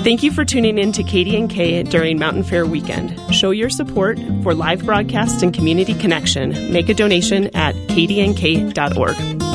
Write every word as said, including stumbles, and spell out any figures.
Thank you for tuning in to K D N K during Mountain Fair weekend. Show your support for live broadcasts and community connection. Make a donation at k d n k dot org.